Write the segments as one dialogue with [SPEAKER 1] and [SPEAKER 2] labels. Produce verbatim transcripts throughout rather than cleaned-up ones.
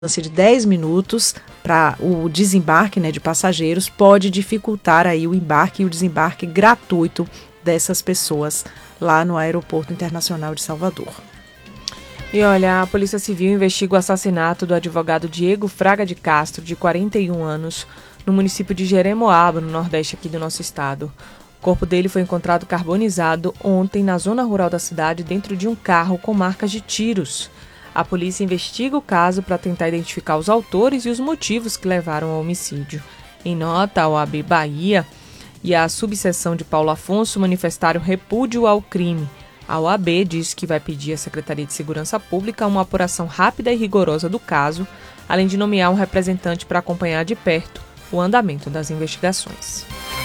[SPEAKER 1] de dez minutos para o desembarque, né, de passageiros pode dificultar aí o embarque e o desembarque gratuito dessas pessoas lá no Aeroporto Internacional de Salvador.
[SPEAKER 2] E olha, a Polícia Civil investiga o assassinato do advogado Diego Fraga de Castro, de quarenta e um anos, no município de Jeremoabo, no nordeste aqui do nosso estado. O corpo dele foi encontrado carbonizado ontem na zona rural da cidade, dentro de um carro com marcas de tiros. A polícia investiga o caso para tentar identificar os autores e os motivos que levaram ao homicídio. Em nota, a O A B Bahia e a subseção de Paulo Afonso manifestaram repúdio ao crime. A O A B diz que vai pedir à Secretaria de Segurança Pública uma apuração rápida e rigorosa do caso, além de nomear um representante para acompanhar de perto o andamento das investigações.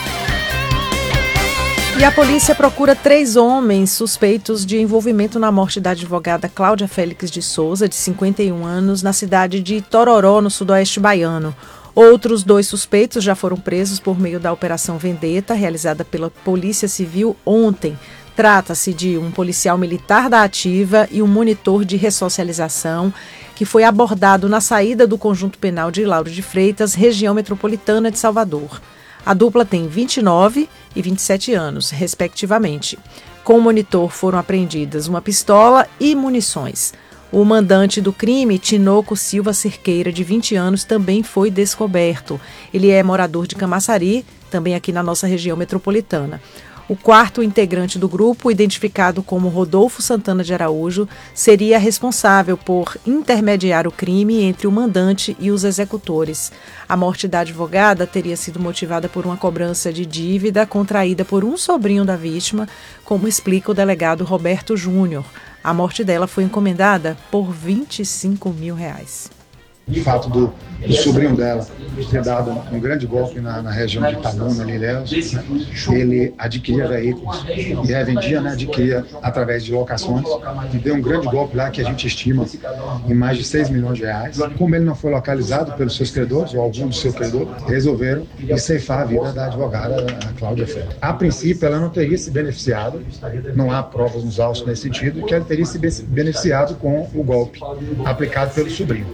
[SPEAKER 1] E a polícia procura três homens suspeitos de envolvimento na morte da advogada Cláudia Félix de Souza, de cinquenta e um anos, na cidade de Itororó, no sudoeste baiano. Outros dois suspeitos já foram presos por meio da Operação Vendetta, realizada pela Polícia Civil ontem. Trata-se de um policial militar da ativa e um monitor de ressocialização que foi abordado na saída do Conjunto Penal de Lauro de Freitas, região metropolitana de Salvador. A dupla tem vinte e nove e vinte e sete anos, respectivamente. Com o monitor foram apreendidas uma pistola e munições. O mandante do crime, Tinoco Silva Cerqueira, de vinte anos, também foi descoberto. Ele é morador de Camaçari, também aqui na nossa região metropolitana. O quarto integrante do grupo, identificado como Rodolfo Santana de Araújo, seria responsável por intermediar o crime entre o mandante e os executores. A morte da advogada teria sido motivada por uma cobrança de dívida contraída por um sobrinho da vítima, como explica o delegado Roberto Júnior. A morte dela foi encomendada por vinte e cinco mil reais.
[SPEAKER 3] O fato do, do sobrinho dela ter dado um grande golpe na, na região de Itabuna, ali, Ilhéus, né? Ele adquiria veículos e revendia, né? Adquiria através de locações, e deu um grande golpe lá que a gente estima em mais de seis milhões de reais. Como ele não foi localizado pelos seus credores, ou algum dos seus credores, resolveram ceifar a vida da advogada a Cláudia Félix. A princípio, ela não teria se beneficiado, não há provas nos autos nesse sentido, que ela teria se beneficiado com o golpe aplicado pelo sobrinho.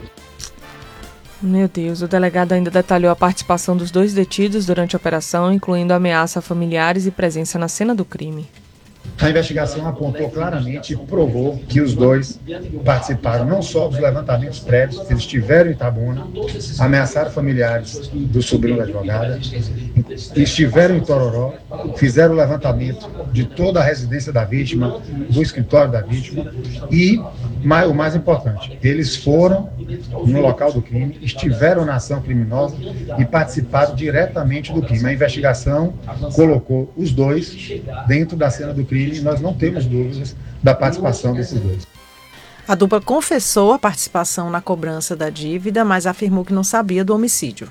[SPEAKER 2] Meu Deus, o delegado ainda detalhou a participação dos dois detidos durante a operação, incluindo ameaça a familiares e presença na cena do crime.
[SPEAKER 3] A investigação apontou claramente e provou que os dois participaram não só dos levantamentos prévios, eles estiveram em Itabuna, ameaçaram familiares do sobrinho da advogada, estiveram em Itororó, fizeram o levantamento de toda a residência da vítima, do escritório da vítima e, o mais importante, eles foram no local do crime, estiveram na ação criminosa e participaram diretamente do crime. A investigação colocou os dois dentro da cena do crime e nós não temos dúvidas da participação desses dois.
[SPEAKER 1] A dupla confessou a participação na cobrança da dívida, mas afirmou que não sabia do homicídio.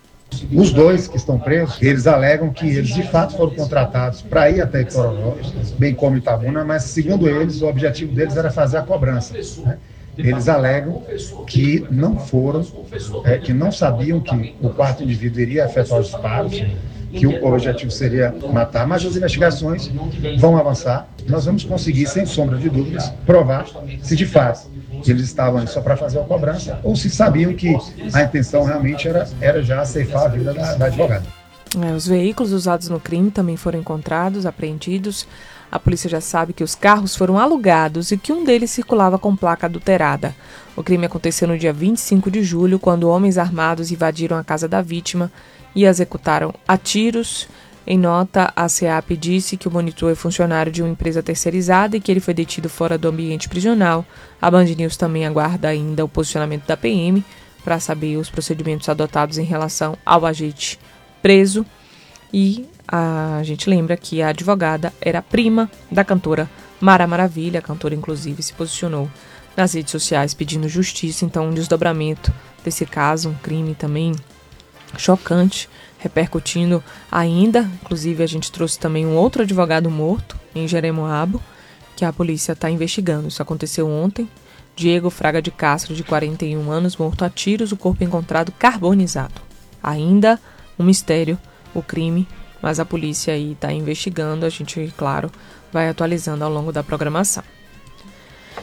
[SPEAKER 3] Os dois que estão presos, eles alegam que eles de fato foram contratados para ir até Itororó, bem como Itabuna, mas segundo eles, o objetivo deles era fazer a cobrança, né? Eles alegam que não foram, é, que não sabiam que o quarto indivíduo iria efetuar os disparos, que o objetivo seria matar, mas as investigações vão avançar. Nós vamos conseguir, sem sombra de dúvidas, provar se de fato eles estavam ali só para fazer a cobrança ou se sabiam que a intenção realmente era, era já ceifar a vida da, da advogada.
[SPEAKER 2] É, os veículos usados no crime também foram encontrados, apreendidos. A polícia já sabe que os carros foram alugados e que um deles circulava com placa adulterada. O crime aconteceu no dia vinte e cinco de julho, quando homens armados invadiram a casa da vítima e a executaram a tiros. Em nota, a SEAP disse que o monitor é funcionário de uma empresa terceirizada e que ele foi detido fora do ambiente prisional. A Band News também aguarda ainda o posicionamento da P M para saber os procedimentos adotados em relação ao agente preso. E a gente lembra que a advogada era prima da cantora Mara Maravilha. A cantora, inclusive, se posicionou nas redes sociais pedindo justiça. Então, um desdobramento desse caso, um crime também chocante, repercutindo ainda. Inclusive, a gente trouxe também um outro advogado morto em Jeremoabo, que a polícia está investigando. Isso aconteceu ontem. Diego Fraga de Castro, de quarenta e um anos, morto a tiros, o corpo encontrado carbonizado. Ainda um mistério o crime, mas a polícia aí está investigando. A gente, claro, vai atualizando ao longo da programação.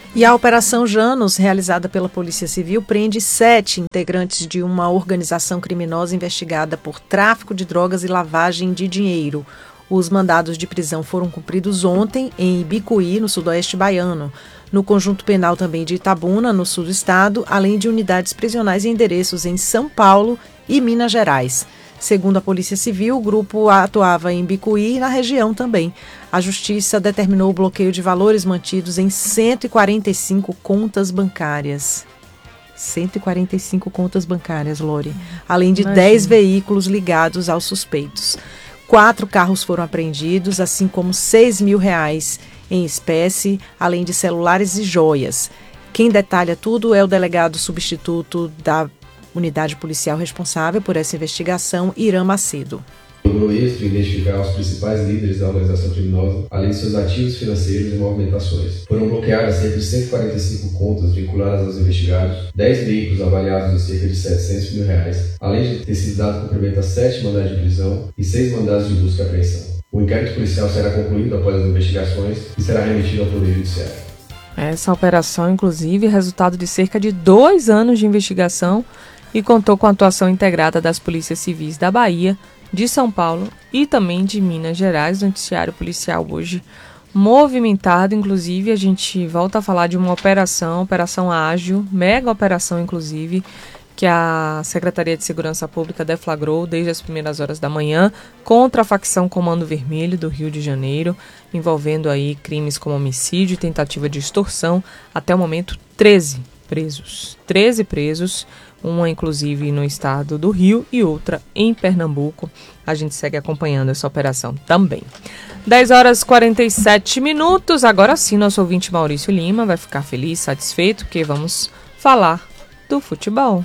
[SPEAKER 1] E a Operação Janus, realizada pela Polícia Civil, prende sete integrantes de uma organização criminosa investigada por tráfico de drogas e lavagem de dinheiro. Os mandados de prisão foram cumpridos ontem em Ibicuí, no sudoeste baiano, no conjunto penal também de Itabuna, no sul do estado, além de unidades prisionais e endereços em São Paulo e Minas Gerais. Segundo a Polícia Civil, o grupo atuava em Ibicuí e na região também. A Justiça determinou o bloqueio de valores mantidos em cento e quarenta e cinco contas bancárias. cento e quarenta e cinco contas bancárias, Lori. Além de Imagina. dez veículos ligados aos suspeitos. Quatro carros foram apreendidos, assim como seis mil reais em espécie, além de celulares e joias. Quem detalha tudo é o delegado substituto da unidade policial responsável por essa investigação, Irã Macedo.
[SPEAKER 4] Logrou êxito em identificar os principais líderes da organização criminosa, além de seus ativos financeiros e movimentações. Foram bloqueadas cerca de cento e quarenta e cinco contas vinculadas aos investigados, dez veículos avaliados em cerca de setecentos mil reais, além de ter sido dado cumprimento a sete mandados de prisão e seis mandados de busca e apreensão. O inquérito policial será concluído após as investigações e será remetido ao Poder Judiciário.
[SPEAKER 2] Essa operação, inclusive, é resultado de cerca de dois anos de investigação e contou com a atuação integrada das polícias civis da Bahia, de São Paulo e também de Minas Gerais. O noticiário policial hoje movimentado, inclusive a gente volta a falar de uma operação, operação ágil, mega operação inclusive, que a Secretaria de Segurança Pública deflagrou desde as primeiras horas da manhã contra a facção Comando Vermelho do Rio de Janeiro, envolvendo aí crimes como homicídio e tentativa de extorsão. Até o momento, treze presos. treze presos, uma inclusive no estado do Rio e outra em Pernambuco. A gente segue acompanhando essa operação também. dez horas e quarenta e sete minutos. Agora sim, nosso ouvinte Maurício Lima vai ficar feliz, satisfeito, porque vamos falar do futebol.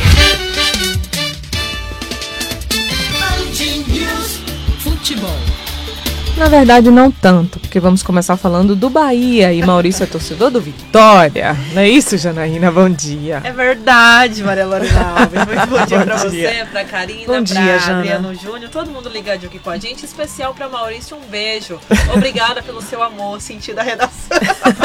[SPEAKER 5] Futebol.
[SPEAKER 2] Na verdade, não tanto, porque vamos começar falando do Bahia, e Maurício é torcedor do Vitória. Não é isso, Janaína? Bom dia.
[SPEAKER 5] É verdade, Maria Lorena Alves. Muito bom dia para você, para Karina, para Adriano Júnior, todo mundo ligadinho aqui com a gente, em especial para Maurício, um beijo. Obrigada pelo seu amor, sentido da redação.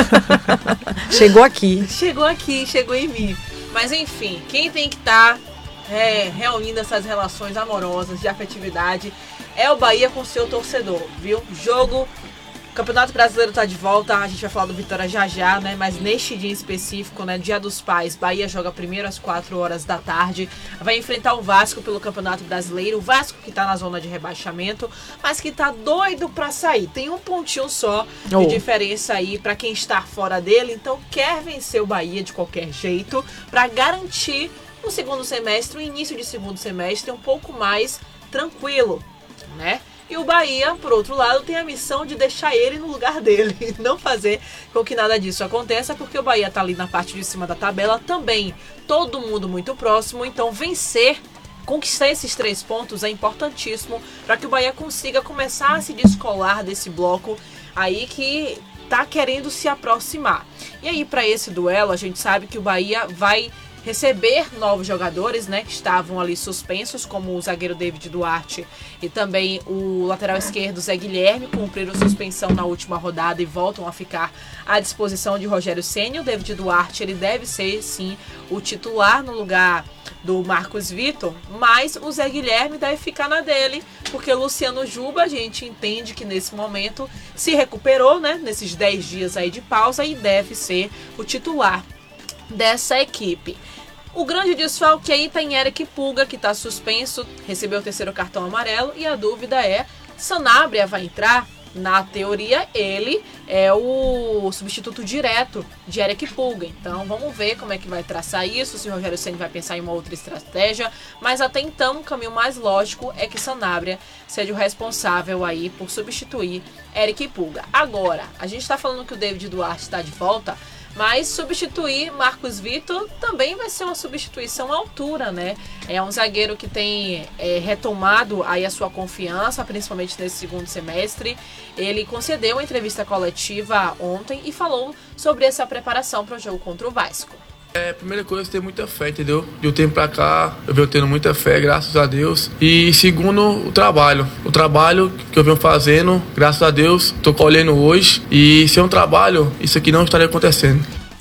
[SPEAKER 1] Chegou aqui.
[SPEAKER 5] Chegou aqui, chegou em mim. Mas enfim, quem tem que estar tá, é, reunindo essas relações amorosas, de afetividade, é o Bahia com seu torcedor, viu? Jogo, o Campeonato Brasileiro tá de volta, a gente vai falar do Vitória já já, né? Mas neste dia em específico, né? Dia dos Pais, Bahia joga primeiro às quatro horas da tarde, vai enfrentar o Vasco pelo Campeonato Brasileiro, o Vasco que tá na zona de rebaixamento, mas que tá doido pra sair. Tem um pontinho só de oh. diferença aí pra quem está fora dele, então quer vencer o Bahia de qualquer jeito pra garantir no segundo semestre, o início de segundo semestre um pouco mais tranquilo, né? E o Bahia, por outro lado, tem a missão de deixar ele no lugar dele, não fazer com que nada disso aconteça, porque o Bahia tá ali na parte de cima da tabela também, todo mundo muito próximo, então vencer, conquistar esses três pontos é importantíssimo para que o Bahia consiga começar a se descolar desse bloco aí que tá querendo se aproximar. E aí, para esse duelo, a gente sabe que o Bahia vai receber novos jogadores, né, que estavam ali suspensos, como o zagueiro David Duarte e também o lateral esquerdo Zé Guilherme, cumpriram suspensão na última rodada e voltam a ficar à disposição de Rogério Ceni. O David Duarte, ele deve ser, sim, o titular no lugar do Marcos Vitor, mas o Zé Guilherme deve ficar na dele, porque o Luciano Juba, a gente entende que nesse momento se recuperou, né, nesses dez dias aí de pausa, e deve ser o titular dessa equipe. O grande desfalque aí tem Eric Pulga, que está suspenso, recebeu o terceiro cartão amarelo, e a dúvida é, Sanabria vai entrar? Na teoria, ele é o substituto direto de Eric Pulga. Então, vamos ver como é que vai traçar isso, se o Rogério Ceni vai pensar em uma outra estratégia. Mas até então, o caminho mais lógico é que Sanabria seja o responsável aí por substituir Eric Pulga. Agora, a gente está falando que o David Duarte está de volta, mas substituir Marcos Vitor também vai ser uma substituição à altura, né? É um zagueiro que tem é, retomado aí a sua confiança, principalmente nesse segundo semestre. Ele concedeu uma entrevista coletiva ontem e falou sobre essa preparação para o jogo contra o Vasco.
[SPEAKER 6] É, a primeira coisa é ter muita fé, entendeu? De um tempo pra cá, eu venho tendo muita fé, graças a Deus. E segundo, o trabalho. O trabalho que eu venho fazendo, graças a Deus, tô colhendo hoje. E sem um trabalho, isso aqui não estaria acontecendo.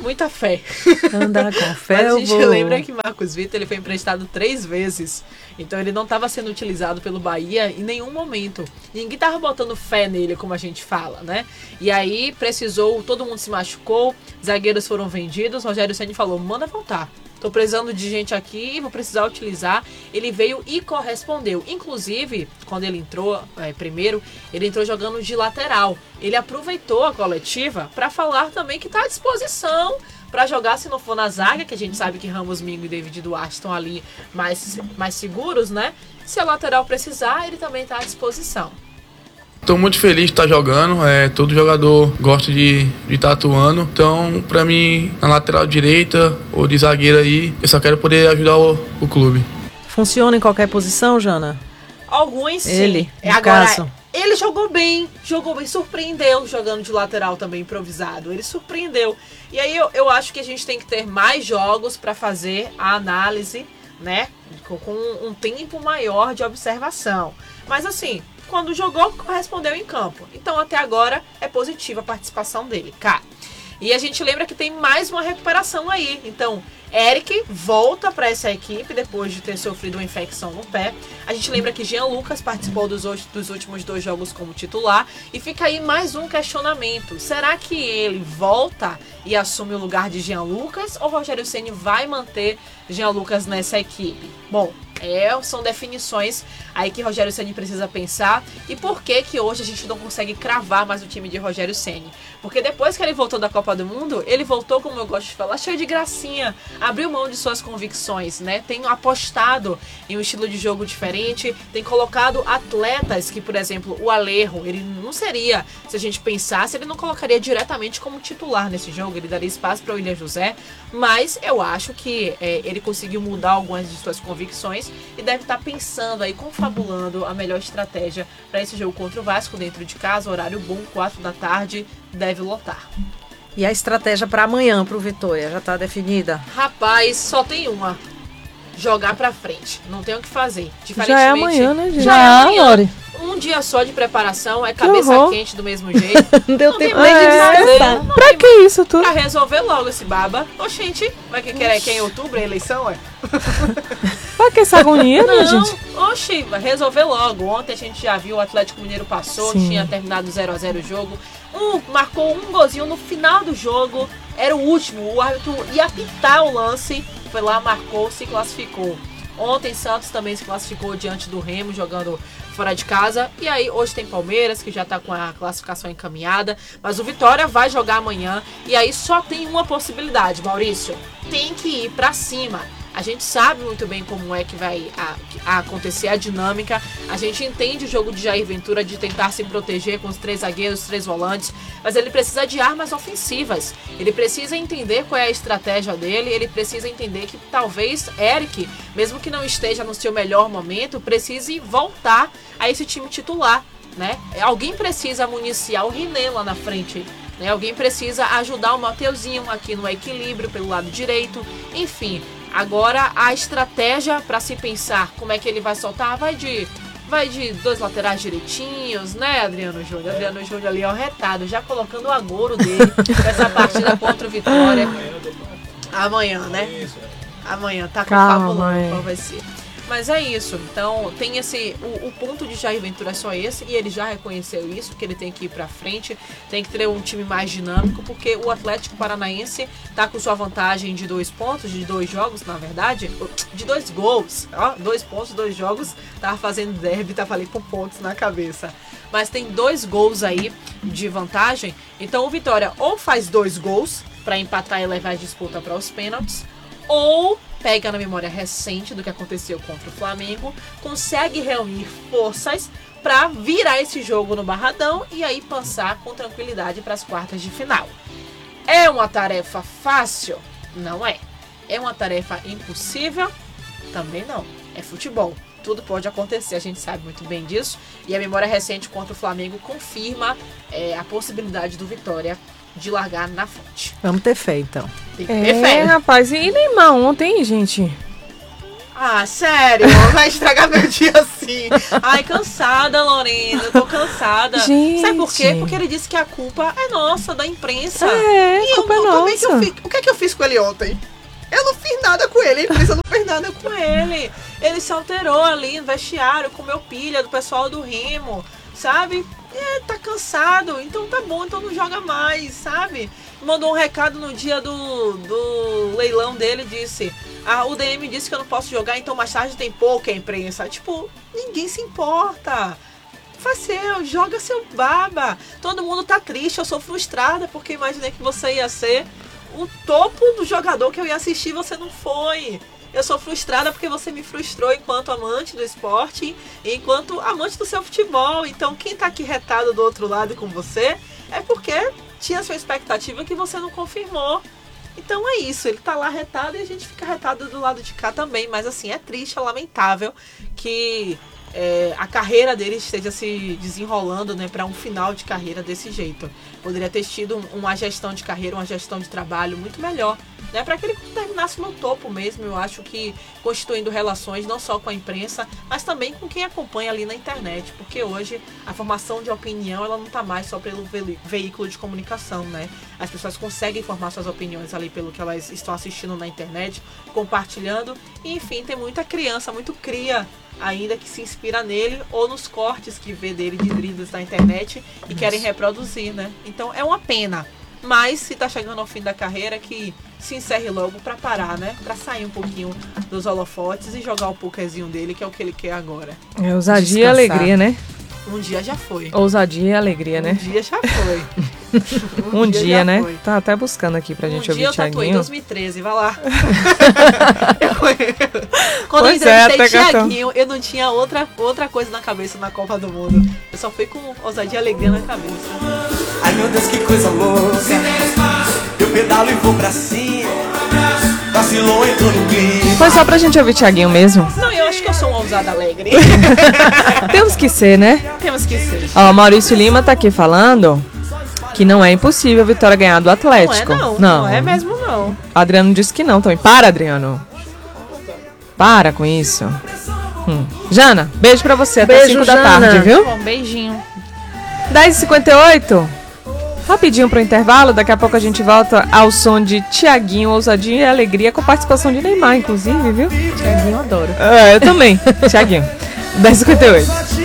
[SPEAKER 5] muita fé.
[SPEAKER 1] Andar com fé,
[SPEAKER 5] Mas a
[SPEAKER 1] eu
[SPEAKER 5] gente
[SPEAKER 1] vou.
[SPEAKER 5] lembra que Marcos Vitor ele foi emprestado três vezes. Então ele não estava sendo utilizado pelo Bahia em nenhum momento. Ninguém estava botando fé nele, como a gente fala, né? E aí precisou, todo mundo se machucou, zagueiros foram vendidos, Rogério Ceni falou, manda voltar. Tô precisando de gente aqui, vou precisar utilizar. Ele veio e correspondeu. Inclusive, quando ele entrou é, primeiro, ele entrou jogando de lateral. Ele aproveitou a coletiva para falar também que está à disposição para jogar, se não for na zaga, que a gente sabe que Ramos Mingo e David Duarte estão ali mais, mais seguros, né? Se a lateral precisar, ele também está à disposição.
[SPEAKER 6] Estou muito feliz de estar jogando, é, todo jogador gosta de estar atuando, então para mim na lateral direita ou de zagueiro aí, eu só quero poder ajudar o, o clube.
[SPEAKER 1] Funciona em qualquer posição, Jana?
[SPEAKER 5] Alguns sim.
[SPEAKER 1] Ele, no
[SPEAKER 5] Agora,
[SPEAKER 1] caso.
[SPEAKER 5] ele jogou bem, jogou bem, surpreendeu jogando de lateral também improvisado, ele surpreendeu. E aí eu, eu acho que a gente tem que ter mais jogos para fazer a análise, né, com, com um tempo maior de observação. Mas assim, quando jogou, correspondeu em campo. Então, até agora, é positiva a participação dele, cara. E a gente lembra que tem mais uma recuperação aí. Então, Eric volta para essa equipe depois de ter sofrido uma infecção no pé. A gente lembra que Jean Lucas participou dos, dos últimos dois jogos como titular. E fica aí mais um questionamento. Será que ele volta e assume o lugar de Jean Lucas? Ou Rogério Ceni vai manter Jean Lucas nessa equipe? Bom, é, são definições aí que Rogério Ceni precisa pensar. E por que que hoje a gente não consegue cravar mais o time de Rogério Ceni? Porque depois que ele voltou da Copa do Mundo, ele voltou, como eu gosto de falar, cheio de gracinha. Abriu mão de suas convicções, né? Tem apostado em um estilo de jogo diferente, tem colocado atletas que, por exemplo, o Alejo, ele não seria, se a gente pensasse, ele não colocaria diretamente como titular nesse jogo, ele daria espaço para o William José, mas eu acho que é, ele conseguiu mudar algumas de suas convicções e deve estar pensando aí, confabulando a melhor estratégia para esse jogo contra o Vasco dentro de casa, horário bom, quatro da tarde, deve lotar.
[SPEAKER 1] E a estratégia para amanhã, para o Vitória, já está definida?
[SPEAKER 5] Rapaz, só tem uma. Jogar pra frente. Não tem o que fazer.
[SPEAKER 2] Já é amanhã, né, gente?
[SPEAKER 5] Já,
[SPEAKER 2] Já
[SPEAKER 5] é amanhã.
[SPEAKER 2] Lore.
[SPEAKER 5] Um dia só de preparação, é cabeça
[SPEAKER 2] horror.
[SPEAKER 5] quente do mesmo jeito.
[SPEAKER 1] Não deu
[SPEAKER 5] Não tem
[SPEAKER 1] tempo
[SPEAKER 5] mais
[SPEAKER 1] nem
[SPEAKER 5] o
[SPEAKER 1] de
[SPEAKER 5] que fazer.
[SPEAKER 1] descansar.
[SPEAKER 5] Não
[SPEAKER 2] Pra
[SPEAKER 5] tem
[SPEAKER 2] que isso tudo?
[SPEAKER 5] Pra resolver logo esse baba. Oxente, vai que quer que é em outubro a eleição, é?
[SPEAKER 2] Pra que essa agonia, né,
[SPEAKER 5] Não,
[SPEAKER 2] gente?
[SPEAKER 5] oxi, vai resolver logo. Ontem a gente já viu o Atlético Mineiro passou,
[SPEAKER 2] Sim.
[SPEAKER 5] tinha terminado zero a zero o jogo. Um, marcou um golzinho no final do jogo, era o último, o árbitro ia apitar o lance, foi lá, marcou, se classificou. Ontem Santos também se classificou diante do Remo, jogando fora de casa. E aí hoje tem Palmeiras, que já tá com a classificação encaminhada. Mas o Vitória vai jogar amanhã. E aí só tem uma possibilidade, Maurício. Tem que ir pra cima. A gente sabe muito bem como é que vai a, a acontecer a dinâmica. A gente entende o jogo de Jair Ventura de tentar se proteger com os três zagueiros, os três volantes. Mas ele precisa de armas ofensivas. Ele precisa entender qual é a estratégia dele. Ele precisa entender que talvez Eric, mesmo que não esteja no seu melhor momento, precise voltar a esse time titular, né? Alguém precisa municiar o René lá na frente. Né? Alguém precisa ajudar o Mateuzinho aqui no equilíbrio pelo lado direito. Enfim... Agora, a estratégia para se pensar como é que ele vai soltar vai de, vai de dois laterais direitinhos, né, Adriano Júnior? Adriano Júnior ali, ó, retado, já colocando o agouro dele nessa partida contra o Vitória. Amanhã, né? Amanhã, tá confabulando qual vai ser. Mas é isso, então tem esse, o, o ponto de Jair Ventura é só esse, e ele já reconheceu isso, que ele tem que ir pra frente, tem que ter um time mais dinâmico, porque o Atlético Paranaense tá com sua vantagem de dois pontos, de dois jogos, na verdade, de dois gols, ó, dois pontos, dois jogos, tava fazendo derby, tá falei com pontos na cabeça, mas tem dois gols aí de vantagem, então o Vitória ou faz dois gols pra empatar e levar a disputa para os pênaltis, ou pega na memória recente do que aconteceu contra o Flamengo, consegue reunir forças para virar esse jogo no Barradão e aí passar com tranquilidade para as quartas de final. É uma tarefa fácil? Não é. É uma tarefa impossível? Também não. É futebol. Tudo pode acontecer, a gente sabe muito bem disso. E a memória recente contra o Flamengo confirma é, a possibilidade do Vitória de largar na frente.
[SPEAKER 1] Vamos ter fé, então.
[SPEAKER 5] Tem que ter
[SPEAKER 2] É,
[SPEAKER 5] fé.
[SPEAKER 2] rapaz, e Neymar ontem, gente?
[SPEAKER 5] Ah, sério? Vai estragar meu dia assim. Ai, cansada, Lorena. Eu tô cansada.
[SPEAKER 2] Gente.
[SPEAKER 5] Sabe por quê? Porque ele disse que a culpa é nossa, da imprensa.
[SPEAKER 2] É,
[SPEAKER 5] e
[SPEAKER 2] a culpa
[SPEAKER 5] eu,
[SPEAKER 2] é
[SPEAKER 5] como é que eu
[SPEAKER 2] nossa.
[SPEAKER 5] fiz? O que é que eu fiz com ele ontem? Eu não fiz nada com ele, a imprensa não fez nada com ele. Ele se alterou ali no vestiário, comeu pilha do pessoal do Remo, sabe? É, tá cansado, então tá bom, então não joga mais, sabe? Mandou um recado no dia do, do leilão dele, disse: ah, o D M disse que eu não posso jogar, então mais tarde tem pouca imprensa. Tipo, ninguém se importa. Faz seu, joga seu baba. Todo mundo tá triste, eu sou frustrada porque imaginei que você ia ser o topo do jogador que eu ia assistir, você não foi. Eu sou frustrada porque você me frustrou enquanto amante do esporte e enquanto amante do seu futebol. Então quem tá aqui retado do outro lado com você é porque tinha sua expectativa que você não confirmou. Então é isso, ele tá lá retado e a gente fica retado do lado de cá também. Mas assim, é triste, é lamentável que é, a carreira dele esteja se desenrolando, né, para um final de carreira desse jeito. Poderia ter tido um, uma gestão de carreira, uma gestão de trabalho muito melhor, né, para que ele terminasse no topo mesmo. Eu acho que constituindo relações não só com a imprensa, mas também com quem acompanha ali na internet, porque hoje a formação de opinião ela não está mais só pelo ve- veículo de comunicação, né? As pessoas conseguem formar suas opiniões ali pelo que elas estão assistindo na internet, compartilhando, e enfim, tem muita criança, muito cria ainda que se inspira nele ou nos cortes que vê dele de dribles na internet e querem reproduzir, né? Então é uma pena. Mas se tá chegando ao fim da carreira, que se encerre logo pra parar, né? Pra sair um pouquinho dos holofotes e jogar o pokerzinho dele, que é o que ele quer agora.
[SPEAKER 2] É ousadia e alegria, né?
[SPEAKER 5] Um dia já foi.
[SPEAKER 2] Ousadia e alegria, né?
[SPEAKER 5] Um dia já foi.
[SPEAKER 2] Um, um dia, dia né?
[SPEAKER 5] Foi.
[SPEAKER 2] Tá até buscando aqui pra gente
[SPEAKER 5] um
[SPEAKER 2] ouvir o Thiaguinho.
[SPEAKER 5] Um dia eu tatuei em dois mil e treze, vai lá. Quando
[SPEAKER 2] Pois
[SPEAKER 5] eu entrevistei
[SPEAKER 2] é,
[SPEAKER 5] Thiaguinho, eu não tinha outra, outra coisa na cabeça na Copa do Mundo. Eu só fui com ousadia e alegria na cabeça.
[SPEAKER 7] Ai meu Deus, que coisa louca. Eu pedalo e vou pra cima. Vacilou, entrou no clima.
[SPEAKER 2] Foi só pra gente ouvir o Thiaguinho mesmo?
[SPEAKER 5] Não, eu acho que eu sou uma ousada alegre.
[SPEAKER 2] Temos que ser, né?
[SPEAKER 5] Temos que ser.
[SPEAKER 2] Ó, Maurício Lima tá aqui falando que não é impossível a Vitória ganhar do Atlético.
[SPEAKER 5] Não é não,
[SPEAKER 2] não,
[SPEAKER 5] não é mesmo não.
[SPEAKER 2] Adriano disse que não também. Para, Adriano. Para com isso. Hum. Jana, beijo pra você até
[SPEAKER 1] Beijo,
[SPEAKER 2] cinco da
[SPEAKER 1] Jana.
[SPEAKER 2] tarde, viu?
[SPEAKER 5] Bom, beijinho.
[SPEAKER 2] dez e cinquenta e oito. Rapidinho pro intervalo, daqui a pouco a gente volta ao som de Thiaguinho, ousadia e alegria, com participação de Neymar, inclusive, viu?
[SPEAKER 1] Thiaguinho, eu adoro.
[SPEAKER 2] É, eu também. Thiaguinho. dez e cinquenta e oito.